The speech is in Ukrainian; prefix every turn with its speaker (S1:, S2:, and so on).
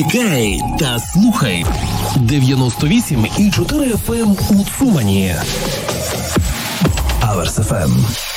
S1: Вмикай та слухай 98,4 FM у Цумані. Аверс FM.